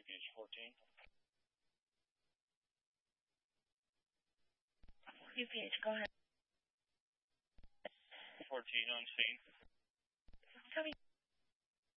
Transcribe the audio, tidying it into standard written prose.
Page 14. UPH, go ahead. 14 on scene. Tell me